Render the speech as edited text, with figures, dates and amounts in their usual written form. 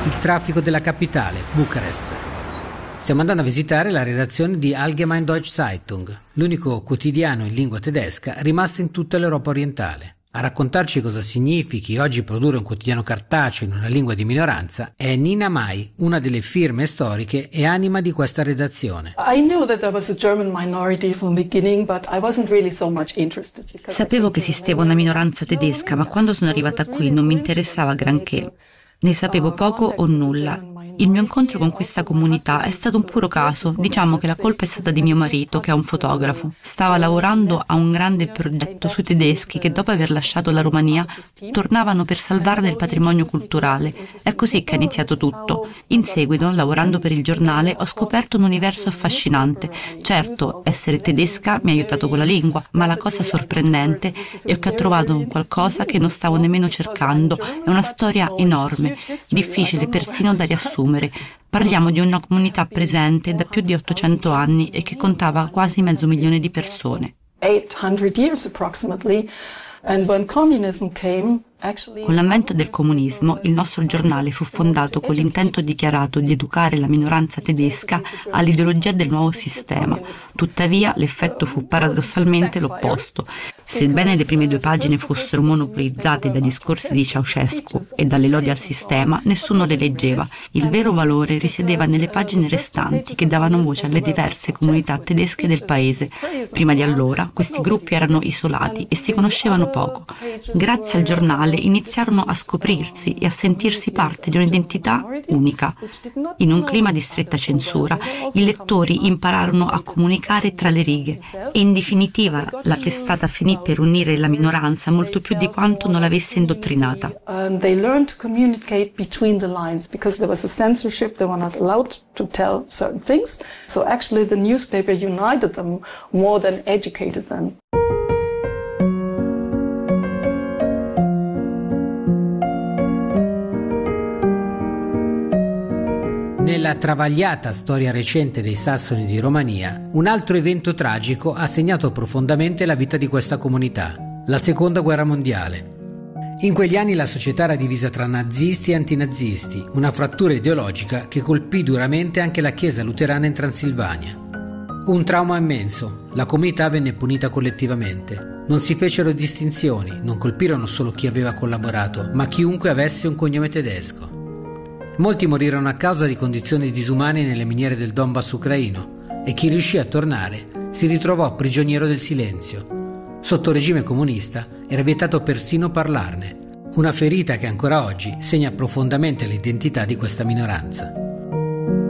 il traffico della capitale, Bucarest. Stiamo andando a visitare la redazione di Allgemeine Deutsche Zeitung, l'unico quotidiano in lingua tedesca rimasto in tutta l'Europa orientale. A raccontarci cosa significhi oggi produrre un quotidiano cartaceo in una lingua di minoranza è Nina Mai, una delle firme storiche e anima di questa redazione. Sapevo che esisteva una minoranza tedesca, ma quando sono arrivata qui non mi interessava granché. Ne sapevo poco o nulla. Il mio incontro con questa comunità è stato un puro caso. Diciamo che la colpa è stata di mio marito, che è un fotografo. Stava lavorando a un grande progetto sui tedeschi che dopo aver lasciato la Romania tornavano per salvarne il patrimonio culturale. È così che è iniziato tutto. In seguito, lavorando per il giornale, ho scoperto un universo affascinante. Certo, essere tedesca mi ha aiutato con la lingua, ma la cosa sorprendente è che ho trovato qualcosa che non stavo nemmeno cercando. È una storia enorme, difficile persino da riassumere. Parliamo di una comunità presente da più di 800 anni e che contava quasi 500.000 di persone. 800 years approximately. And when communism came, con l'avvento del comunismo, il nostro giornale fu fondato con l'intento dichiarato di educare la minoranza tedesca all'ideologia del nuovo sistema. Tuttavia, l'effetto fu paradossalmente l'opposto. Sebbene le prime 2 pagine fossero monopolizzate dai discorsi di Ceausescu e dalle lodi al sistema, nessuno le leggeva. Il vero valore risiedeva nelle pagine restanti che davano voce alle diverse comunità tedesche del paese. Prima di allora, questi gruppi erano isolati e si conoscevano poco. Grazie al giornale iniziarono a scoprirsi e a sentirsi parte di un'identità unica. In un clima di stretta censura, i lettori impararono a comunicare tra le righe e in definitiva la testata finì per unire la minoranza molto più di quanto non l'avesse indottrinata. They learned to communicate between the lines because there was a censorship, they were not allowed to tell certain things. So actually the newspaper united them more than educated them. Nella travagliata storia recente dei Sassoni di Romania, un altro evento tragico ha segnato profondamente la vita di questa comunità, la Seconda Guerra Mondiale. In quegli anni la società era divisa tra nazisti e antinazisti, una frattura ideologica che colpì duramente anche la Chiesa luterana in Transilvania. Un trauma immenso, la comunità venne punita collettivamente. Non si fecero distinzioni, non colpirono solo chi aveva collaborato, ma chiunque avesse un cognome tedesco. Molti morirono a causa di condizioni disumane nelle miniere del Donbass ucraino e chi riuscì a tornare si ritrovò prigioniero del silenzio. Sotto regime comunista era vietato persino parlarne, una ferita che ancora oggi segna profondamente l'identità di questa minoranza.